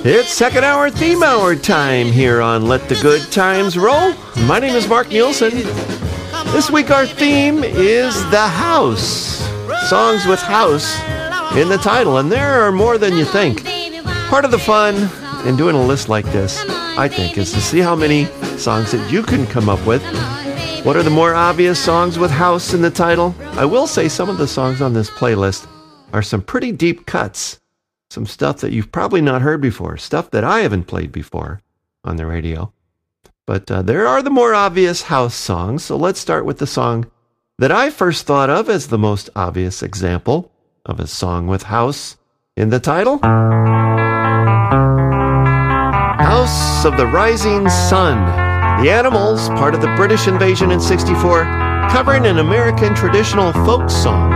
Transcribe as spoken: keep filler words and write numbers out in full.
It's second hour theme hour time here on Let the Good Times Roll. My name is Mark Nielsen. This week our theme is the house. Songs with house in the title, and there are more than you think. Part of the fun in doing a list like this, I think, is to see how many songs that you can come up with. What are the more obvious songs with house in the title? I will say some of the songs on this playlist are some pretty deep cuts. Some stuff that you've probably not heard before, stuff that I haven't played before on the radio. But uh, there are the more obvious house songs, so let's start with the song that I first thought of as the most obvious example of a song with house in the title. House of the Rising Sun. The Animals, part of the British invasion in sixty-four, covering an American traditional folk song